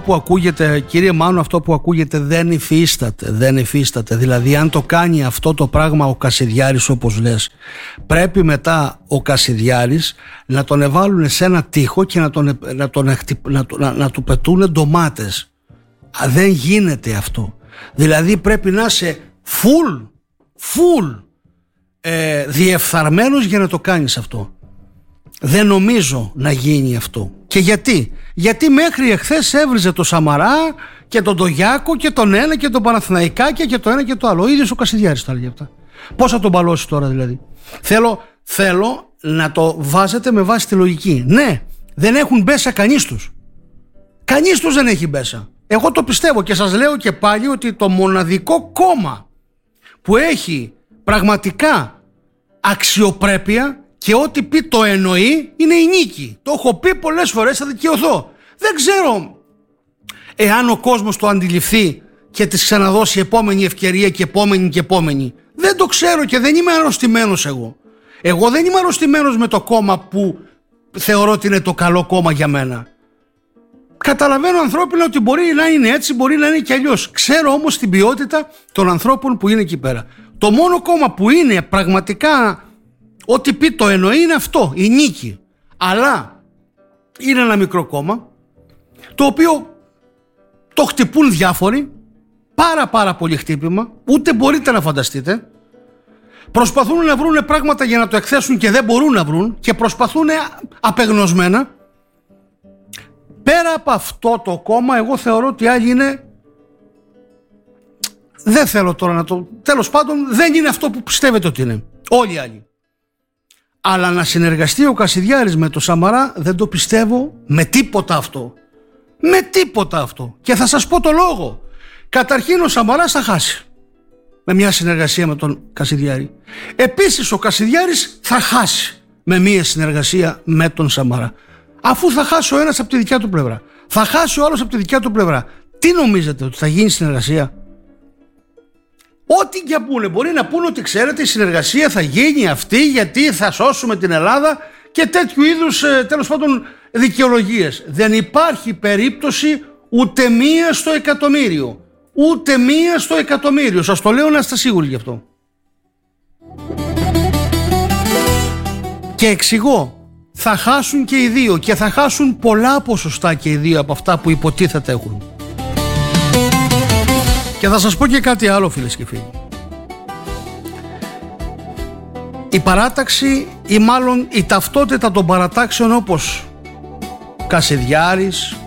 Που ακούγεται, κύριε Μάνο, αυτό που ακούγεται δεν υφίσταται. Δηλαδή αν το κάνει αυτό το πράγμα ο Κασιδιάρης, όπως λες, πρέπει μετά ο Κασιδιάρης να τον εβάλουν σε ένα τοίχο και να του πετούν ντομάτες. Δεν γίνεται αυτό. Δηλαδή πρέπει να είσαι full διεφθαρμένος για να το κάνεις αυτό. Δεν νομίζω να γίνει αυτό. Και γιατί μέχρι εχθές έβριζε το Σαμαρά και τον Τογιάκο και τον ένα και τον Παναθηναϊκάκια και το ένα και το άλλο. Ο ίδιος ο Κασιδιάρης τα έλεγε αυτά. Πώς θα τον μπαλώσει τώρα δηλαδή? Θέλω να το βάζετε με βάση τη λογική. Ναι, δεν έχουν μπέσα κανείς τους. Κανείς τους δεν έχει μπέσα. Εγώ το πιστεύω και σας λέω και πάλι ότι το μοναδικό κόμμα που έχει πραγματικά αξιοπρέπεια και ό,τι πει το εννοεί είναι η νίκη. Το έχω πει πολλές φορές, θα δικαιωθώ. Δεν ξέρω εάν ο κόσμος το αντιληφθεί και της ξαναδώσει επόμενη ευκαιρία και επόμενη. Δεν το ξέρω και δεν είμαι αρρωστημένος εγώ. Εγώ δεν είμαι αρρωστημένος με το κόμμα που θεωρώ ότι είναι το καλό κόμμα για μένα. Καταλαβαίνω ανθρώπινα ότι μπορεί να είναι έτσι, μπορεί να είναι και αλλιώς. Ξέρω όμως την ποιότητα των ανθρώπων που είναι εκεί πέρα. Το μόνο κόμμα που είναι πραγματικά ό,τι πει το εννοεί είναι αυτό, η νίκη. Αλλά είναι ένα μικρό κόμμα το οποίο το χτυπούν διάφοροι, πάρα πολύ χτύπημα, ούτε μπορείτε να φανταστείτε. Προσπαθούν να βρουν πράγματα για να το εκθέσουν και δεν μπορούν να βρουν και προσπαθούν απεγνωσμένα. Πέρα από αυτό το κόμμα, εγώ θεωρώ ότι άλλοι είναι, δεν θέλω τώρα να το, τέλος πάντων δεν είναι αυτό που πιστεύετε ότι είναι όλοι οι άλλοι. Αλλά να συνεργαστεί ο Κασιδιάρης με το Σαμαρά δεν το πιστεύω με τίποτα αυτό. Και θα σας πω το λόγο. Καταρχήν ο Σαμαράς θα χάσει με μια συνεργασία με τον Κασιδιάρη. Επίσης ο Κασιδιάρης θα χάσει με μια συνεργασία με τον Σαμαρά. Αφού θα χάσει ο ένας από τη δικιά του πλευρά, θα χάσει ο άλλος από τη δικιά του πλευρά, τι νομίζετε ότι θα γίνει συνεργασία? Ό,τι και πούνε, μπορεί να πούνε ότι ξέρετε η συνεργασία θα γίνει αυτή γιατί θα σώσουμε την Ελλάδα και τέτοιου είδους τέλος πάντων δικαιολογίες. Δεν υπάρχει περίπτωση ούτε μία στο εκατομμύριο. Σας το λέω να είστε σίγουροι γι' αυτό. Και εξηγώ, θα χάσουν και οι δύο και θα χάσουν πολλά ποσοστά και οι δύο από αυτά που υποτίθεται έχουν. Και θα σας πω και κάτι άλλο, φίλες και φίλοι. Η παράταξη ή μάλλον η ταυτότητα των παρατάξεων όπως Κασιδιάρης,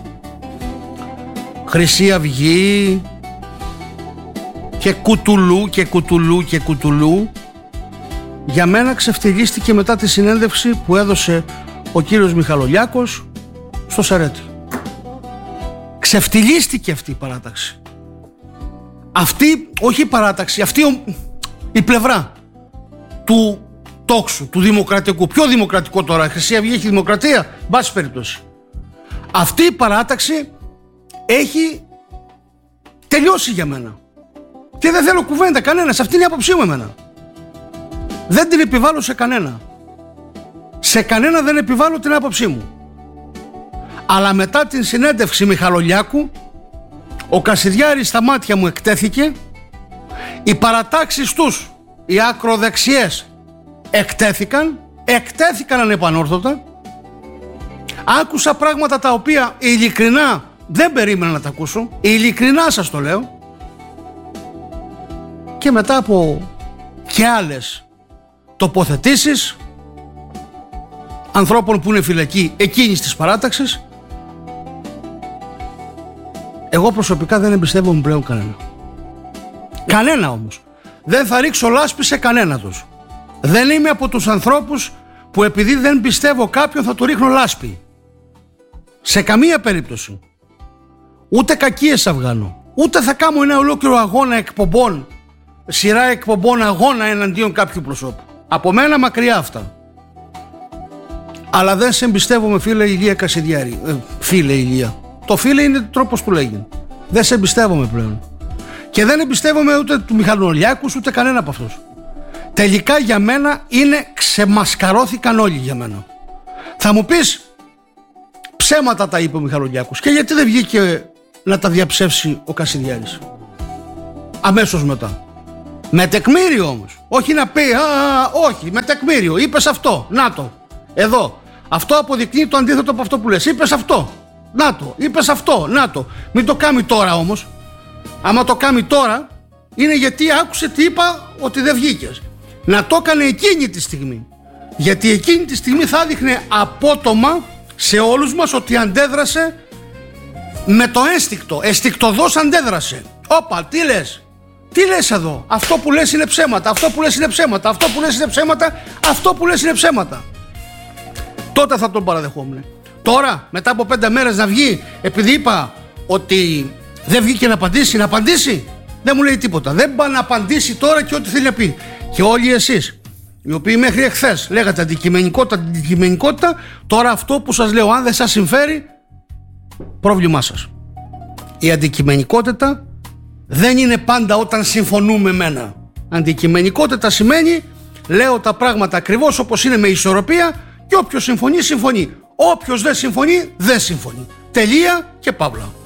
Χρυσή Αυγή και κουτουλού για μένα ξεφτυλίστηκε μετά τη συνέντευξη που έδωσε ο κύριος Μιχαλολιάκος στο Σερέτι. Ξεφτυλίστηκε αυτή η παράταξη. Αυτή, όχι η παράταξη, αυτή η πλευρά του τόξου, του δημοκρατικού. Πιο δημοκρατικό τώρα, η Χρυσή Αυγή έχει δημοκρατία, μπάση περιπτώσει. Αυτή η παράταξη έχει τελειώσει για μένα. Και δεν θέλω κουβέντα κανένας, αυτή είναι η άποψή μου εμένα. Δεν την επιβάλλω σε κανένα. Σε κανένα δεν επιβάλλω την άποψή μου. Αλλά μετά την συνέντευξη Μιχαλολιάκου, ο Κασιδιάρης στα μάτια μου εκτέθηκε, οι παρατάξεις τους, οι ακροδεξιές εκτέθηκαν ανεπανόρθωτα. Άκουσα πράγματα τα οποία ειλικρινά δεν περίμενα να τα ακούσω, ειλικρινά σας το λέω. Και μετά από και άλλες τοποθετήσεις ανθρώπων που είναι φυλακοί εκείνης της παράταξης, εγώ προσωπικά δεν εμπιστεύομαι πλέον κανένα. Κανένα όμως. Δεν θα ρίξω λάσπη σε κανένα τους. Δεν είμαι από τους ανθρώπους που επειδή δεν πιστεύω κάποιον θα του ρίχνω λάσπη. Σε καμία περίπτωση. Ούτε κακίες θα βγάνω. Ούτε θα κάνω ένα ολόκληρο αγώνα εκπομπών, σειρά εκπομπών αγώνα εναντίον κάποιου προσώπου. Από μένα μακριά αυτά. Αλλά δεν σε εμπιστεύομαι, φίλε Ηλία Κασιδιάρη. Φίλε Ηλία. Το φίλε είναι τρόπος που λέγει. Δεν σε εμπιστεύομαι πλέον. Και δεν εμπιστεύομαι ούτε του Μιχαλολιάκους ούτε κανένα από αυτούς. Τελικά για μένα είναι ξεμασκαρώθηκαν όλοι για μένα. Θα μου πεις ψέματα τα είπε ο Μιχαλολιάκους. Και γιατί δεν βγήκε να τα διαψεύσει ο Κασιδιάρης. Αμέσως μετά. Με τεκμήριο όμως. Όχι να πει όχι, με τεκμήριο. Είπες αυτό, να το. Εδώ. Αυτό αποδεικνύει το αντίθετο από αυτό που λες. Είπες αυτό, να το. Είπες αυτό, να το. Μην το κάνει τώρα όμως. Άμα το κάνει τώρα, είναι γιατί άκουσε τι είπα ότι δεν βγήκες. Να το έκανε εκείνη τη στιγμή. Γιατί εκείνη τη στιγμή θα έδειχνε απότομα σε όλους μας ότι αντέδρασε με το ένστικτο. Αισθικτωδώς αντέδρασε. Όπα, τι λες? Τι λες εδώ? Αυτό που λες είναι ψέματα. Αυτό που λες είναι ψέματα. Αυτό που λες είναι ψέματα. Αυτό που λες είναι ψέματα. Τότε θα τον παραδεχόμουν. Τώρα, μετά από 5 μέρες να βγει, επειδή είπα ότι δεν βγήκε να απαντήσει, δεν μου λέει τίποτα. Δεν πάει να απαντήσει τώρα και ό,τι θέλει να πει. Και όλοι εσείς, οι οποίοι μέχρι εχθές λέγατε αντικειμενικότητα, τώρα αυτό που σας λέω, αν δεν σας συμφέρει, πρόβλημά σας. Η αντικειμενικότητα δεν είναι πάντα όταν συμφωνούμε με μένα. Αντικειμενικότητα σημαίνει λέω τα πράγματα ακριβώς όπως είναι, με ισορροπία, και όποιος συμφωνεί, συμφωνεί. Όποιος δεν συμφωνεί, δεν συμφωνεί. Τελεία και παύλα.